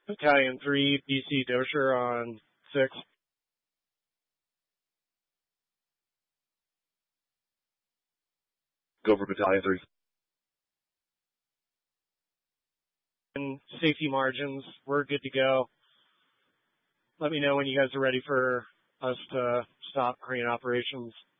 Battalion 3, BC Dosher on 6. Go for Battalion 3. And safety margins, we're good to go. Let me know when you guys are ready for us to stop Korean operations.